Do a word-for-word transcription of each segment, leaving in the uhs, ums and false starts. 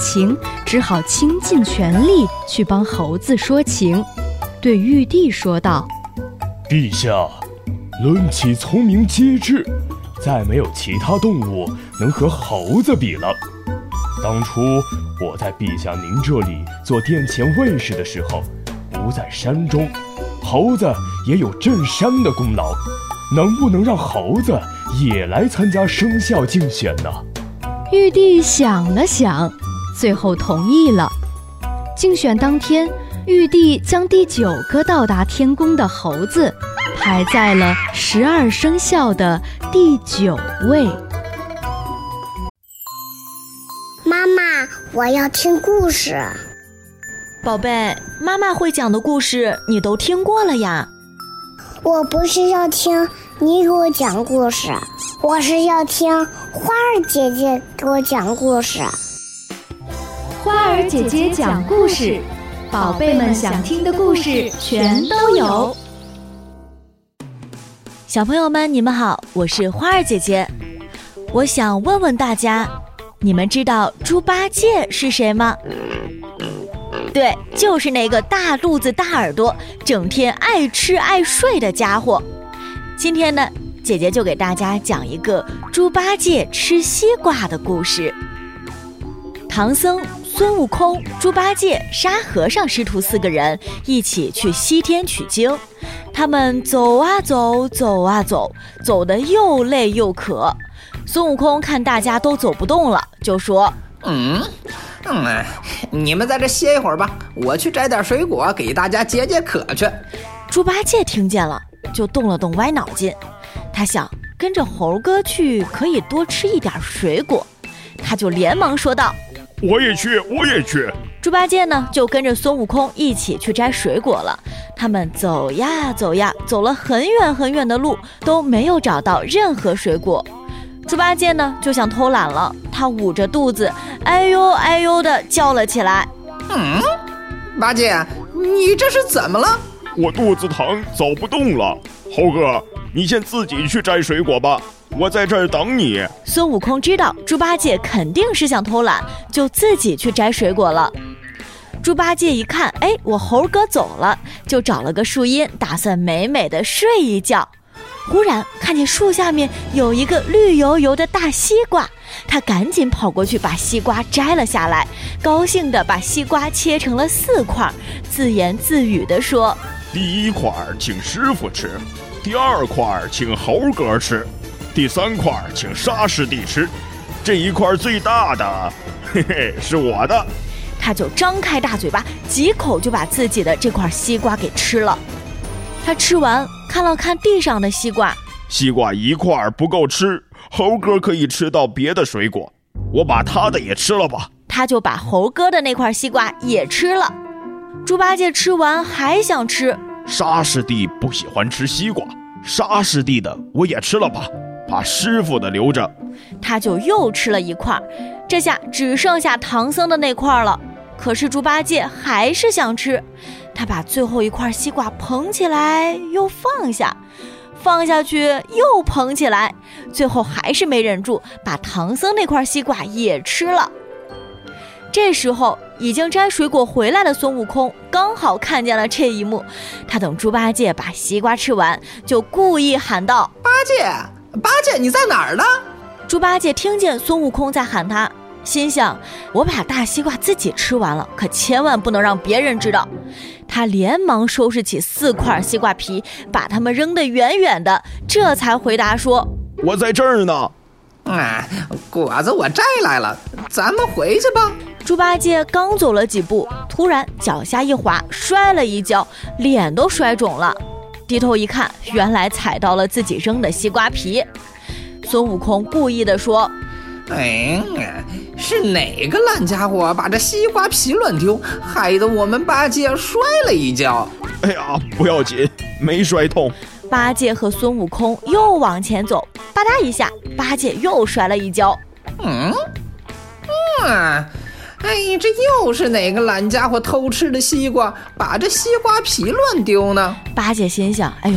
情，只好倾尽全力去帮猴子说情，对玉帝说道： 陛下，论起聪明机智，再没有其他动物能和猴子比了。当初我在陛下您这里做殿前卫士的时候，不在山中，猴子也有镇山的功劳，能不能让猴子也来参加生肖竞选呢？ 玉帝想了想，最后同意了。竞选当天，玉帝将第九个到达天宫的猴子排在了十二生肖的第九位。 妈妈，我要听故事。 宝贝，妈妈会讲的故事你都听过了呀。 我不是要听你给我讲故事，我是要听花儿姐姐给我讲故事。 花儿姐姐讲故事，宝贝们想听的故事全都有。 小朋友们，你们好，我是花儿姐姐。我想问问大家，你们知道猪八戒是谁吗？对，就是那个大肚子大耳朵整天爱吃爱睡的家伙。今天呢，姐姐就给大家讲一个猪八戒吃西瓜的故事。唐僧、孙悟空、猪八戒、沙和尚师徒四个人一起去西天取经。他们走啊走，走啊走，走得又累又渴。孙悟空看大家都走不动了，就说： 嗯嗯，你们在这歇一会儿吧，我去摘点水果给大家解解渴去。 猪八戒听见了，就动了动歪脑筋。他想跟着猴哥去可以多吃一点水果，他就连忙说道： 我也去，我也去。 猪八戒呢，就跟着孙悟空一起去摘水果了。他们走呀走呀，走了很远很远的路，都没有找到任何水果。猪八戒呢，就想偷懒了，他捂着肚子，哎呦哎呦的叫了起来。 嗯，八戒，你这是怎么了？ 我肚子疼，走不动了。猴哥，你先自己去摘水果吧，我在这儿等你。 孙悟空知道猪八戒肯定是想偷懒，就自己去摘水果了。猪八戒一看，哎，我猴哥走了，就找了个树荫，打算美美的睡一觉。忽然看见树下面有一个绿油油的大西瓜，他赶紧跑过去把西瓜摘了下来，高兴地把西瓜切成了四块，自言自语地说： 第一块请师傅吃，第二块请猴哥吃，第三块请沙师弟吃，这一块最大的，嘿嘿，是我的。 他就张开大嘴巴，几口就把自己的这块西瓜给吃了。他吃完看了看地上的西瓜， 西瓜一块不够吃，猴哥可以吃到别的水果，我把他的也吃了吧。 他就把猴哥的那块西瓜也吃了。猪八戒吃完还想吃， 沙师弟不喜欢吃西瓜，沙师弟的我也吃了吧，把师傅的留着。 他就又吃了一块，这下只剩下唐僧的那块了。可是猪八戒还是想吃，他把最后一块西瓜捧起来又放下，放下去又捧起来，最后还是没忍住，把唐僧那块西瓜也吃了。这时候已经摘水果回来的孙悟空刚好看见了这一幕，他等猪八戒把西瓜吃完，就故意喊道： 八戒，八戒你在哪儿呢？ 猪八戒听见孙悟空在喊他，心想我把大西瓜自己吃完了，可千万不能让别人知道。他连忙收拾起四块西瓜皮，把它们扔得远远的，这才回答说： 我在这儿呢。 哎，果子我摘来了，咱们回去吧。 猪八戒刚走了几步，突然脚下一滑，摔了一跤，脸都摔肿了。低头一看，原来踩到了自己扔的西瓜皮。孙悟空故意地说： 哎，是哪个烂家伙把这西瓜皮乱丢，害得我们八戒摔了一跤。 哎呀，不要紧，没摔痛。 八戒和孙悟空又往前走，吧嗒一下，八戒又摔了一跤。 嗯嗯，哎，这又是哪个懒家伙偷吃的西瓜，把这西瓜皮乱丢呢？ 八戒心想，哎呦，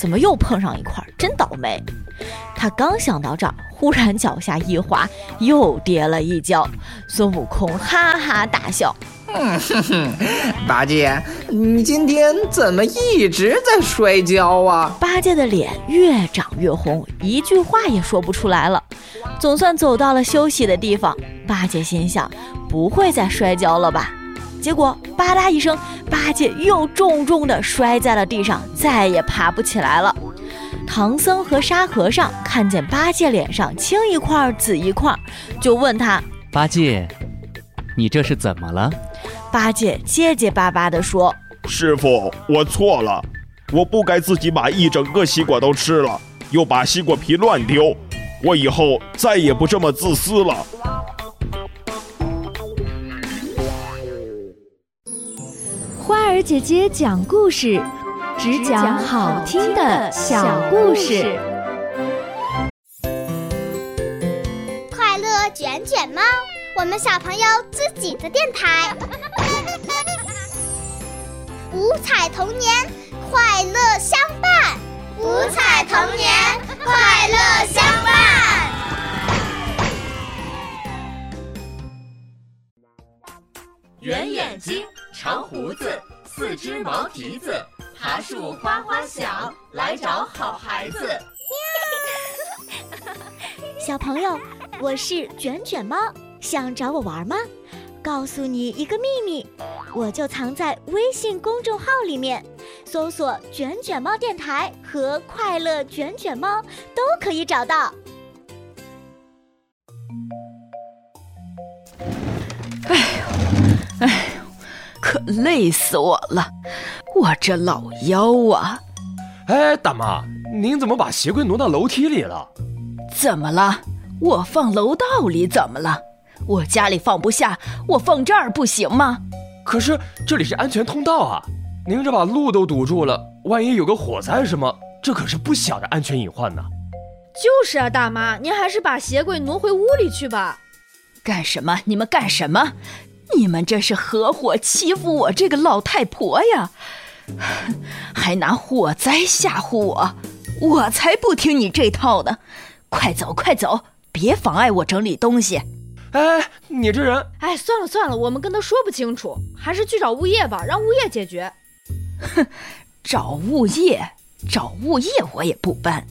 怎么又碰上一块，真倒霉。他刚想到这儿，忽然脚下一滑，又跌了一跤。孙悟空哈哈大笑。 嗯哼哼，八戒，你今天怎么一直在摔跤啊？ 八戒的脸越长越红，一句话也说不出来了。总算走到了休息的地方，八戒心想，不会再摔跤了吧？结果吧嗒一声，八戒又重重地摔在了地上，再也爬不起来了。唐僧和沙和尚看见八戒脸上青一块紫一块，就问他： 八戒，你这是怎么了？ 八戒结结巴巴地说： 师父，我错了，我不该自己把一整个西瓜都吃了，又把西瓜皮乱丢，我以后再也不这么自私了。 花儿姐姐讲故事，只讲好听的小故事。 快乐卷卷猫，我们小朋友自己的电台。五彩童年，快乐相伴。五彩童年，快乐相伴。 圆眼睛，长胡子，四只毛蹄子，爬树花花响，来找好孩子。 小朋友，我是卷卷猫，想找我玩吗？告诉你一个秘密，我就藏在微信公众号里面，搜索卷卷猫电台和快乐卷卷猫都可以找到。 哎呦哎呦，可累死我了，我这老腰啊！ 哎，大妈，您怎么把鞋柜挪到楼梯里了？ 怎么了？我放楼道里怎么了？我家里放不下，我放这儿不行吗？ 可是这里是安全通道啊，您这把路都堵住了，万一有个火灾什么，这可是不小的安全隐患呢。 就是啊，大妈，您还是把鞋柜挪回屋里去吧。 干什么？你们干什么？你们这是合伙欺负我这个老太婆呀，还拿火灾吓唬我，我才不听你这套呢！快走快走，别妨碍我整理东西。 哎，你这人…… 哎，算了算了，我们跟他说不清楚，还是去找物业吧，让物业解决。 哼，找物业，找物业我也不搬。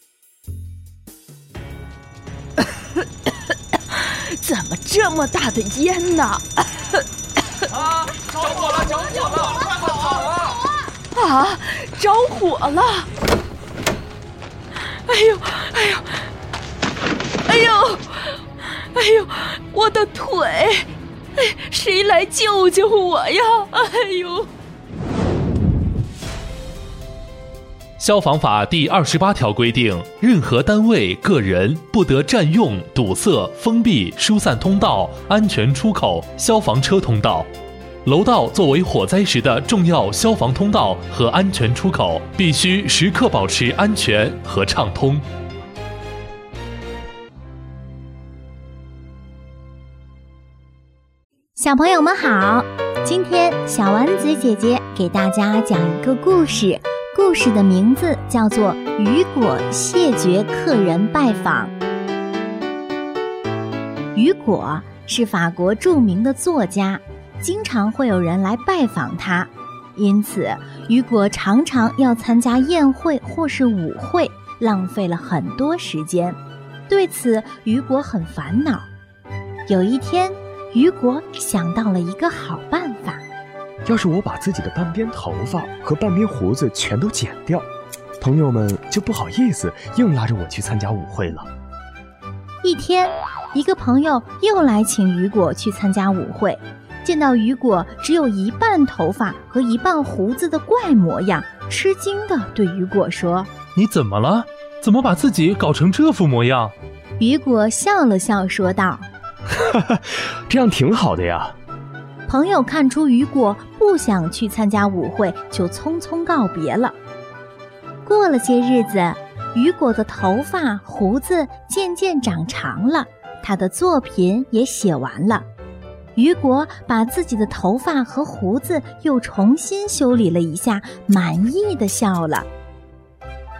怎么这么大的烟呢？ 啊！着火了！着火了！快跑啊！ 啊！着火了！哎呦！哎呦！哎呦！哎呦！我的腿！哎，谁来救救我呀？哎呦！ 消防法第二十八条规定，任何单位、个人不得占用、堵塞、封闭、疏散通道、安全出口、消防车通道。楼道作为火灾时的重要消防通道和安全出口，必须时刻保持安全和畅通。 小朋友们好，今天小丸子姐姐给大家讲一个故事。故事的名字叫做《雨果谢绝客人拜访》。雨果是法国著名的作家，经常会有人来拜访他，因此雨果常常要参加宴会或是舞会，浪费了很多时间。对此，雨果很烦恼。有一天，雨果想到了一个好办法。 要是我把自己的半边头发和半边胡子全都剪掉，朋友们就不好意思硬拉着我去参加舞会了。 一天，一个朋友又来请雨果去参加舞会，见到雨果只有一半头发和一半胡子的怪模样，吃惊地对雨果说： 你怎么了？怎么把自己搞成这副模样？ 雨果笑了笑说道： 哈哈，这样挺好的呀。 朋友看出雨果不想去参加舞会，就匆匆告别了。过了些日子，雨果的头发、胡子渐渐长长了，他的作品也写完了。雨果把自己的头发和胡子又重新修理了一下，满意地笑了。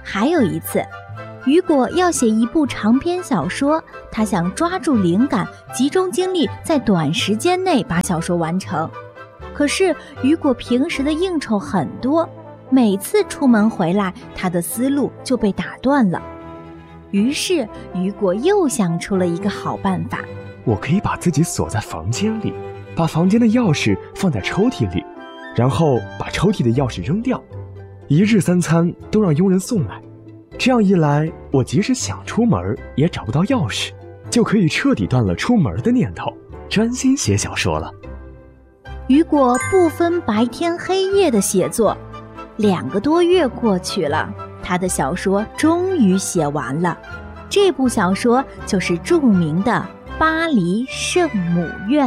还有一次，雨果要写一部长篇小说，他想抓住灵感，集中精力，在短时间内把小说完成。可是雨果平时的应酬很多，每次出门回来，他的思路就被打断了。于是雨果又想出了一个好办法， 我可以把自己锁在房间里，把房间的钥匙放在抽屉里，然后把抽屉的钥匙扔掉，一日三餐都让佣人送来。这样一来，我即使想出门也找不到钥匙，就可以彻底断了出门的念头，专心写小说了。 雨果不分白天黑夜的写作，两个多月过去了，他的小说终于写完了。这部小说就是著名的《巴黎圣母院》。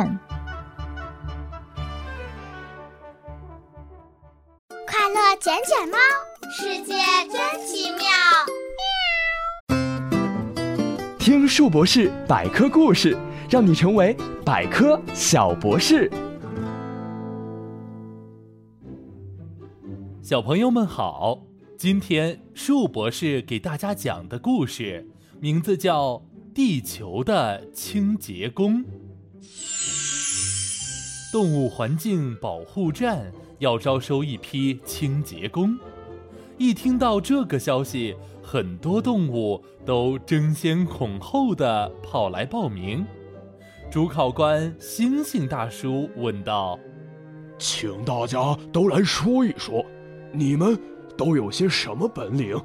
快乐捡捡猫，世界真奇妙。 听树博士百科故事，让你成为百科小博士。 小朋友们好，今天树博士给大家讲的故事名字叫《地球的清洁工》。动物环境保护站要招收一批清洁工，一听到这个消息，很多动物都争先恐后地跑来报名。主考官星星大叔问道： 请大家都来说一说，你们都有些什么本领？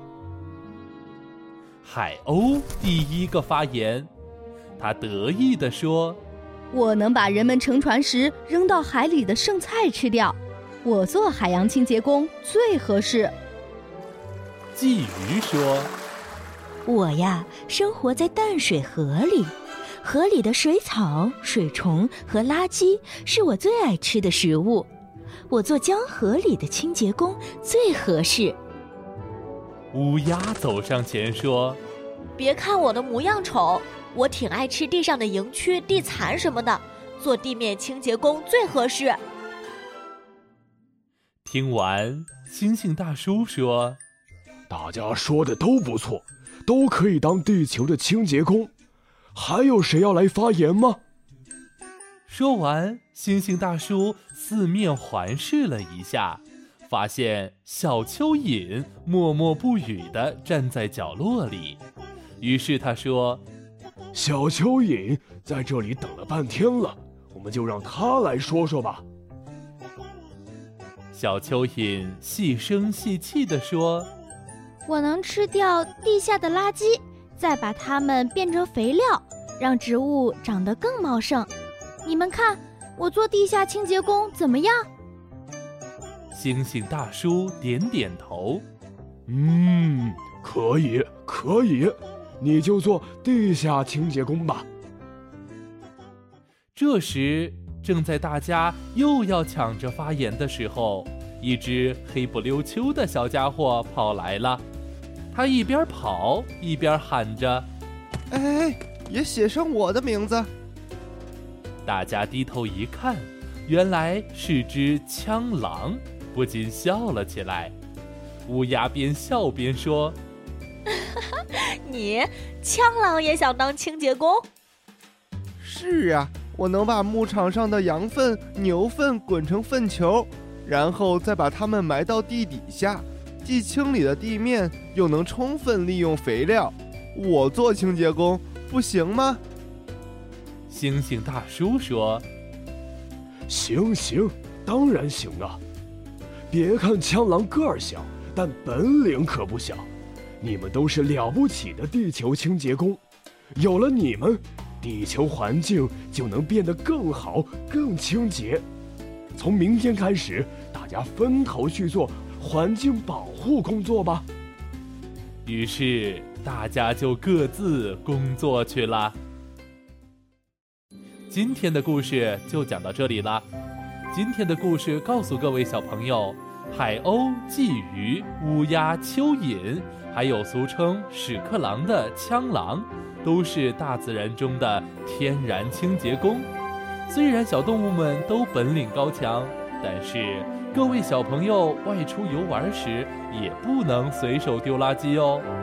海鸥第一个发言，他得意地说： 我能把人们乘船时扔到海里的剩菜吃掉，我做海洋清洁工最合适。 鲫鱼说： 我呀，生活在淡水河里，河里的水草、水虫和垃圾是我最爱吃的食物，我做江河里的清洁工最合适。 乌鸦走上前说： 别看我的模样丑，我挺爱吃地上的蝇蛆、地蚕什么的，做地面清洁工最合适。 听完，星星大叔说： 大家说的都不错，都可以当地球的清洁工。还有谁要来发言吗？ 说完，星星大叔四面环视了一下，发现小蚯蚓默默不语地站在角落里。于是他说： 小蚯蚓在这里等了半天了，我们就让他来说说吧。 小蚯蚓细声细气地说： 我能吃掉地下的垃圾，再把它们变成肥料，让植物长得更茂盛。你们看，我做地下清洁工怎么样？ 星星大叔点点头。 嗯，可以，可以，你就做地下清洁工吧。 这时，正在大家又要抢着发言的时候，一只黑不溜秋的小家伙跑来了。他一边跑一边喊着： 哎，也写上我的名字。 大家低头一看，原来是只枪狼，不禁笑了起来。乌鸦边笑边说： 你枪狼也想当清洁工？ 是啊，我能把牧场上的羊粪、牛粪滚成粪球，然后再把它们埋到地底下，既清理了地面，又能充分利用肥料。我做清洁工不行吗？ 星星大叔说： 行行，当然行啊。别看枪狼个儿小，但本领可不小。你们都是了不起的地球清洁工，有了你们，地球环境就能变得更好、更清洁。从明天开始，大家分头去做环境保护工作吧。 于是大家就各自工作去了。今天的故事就讲到这里了。今天的故事告诉各位小朋友，海鸥、鲫鱼、乌鸦、蚯蚓，还有俗称屎壳郎的枪狼，都是大自然中的天然清洁工。虽然小动物们都本领高强， 但是各位小朋友外出游玩时也不能随手丢垃圾哦。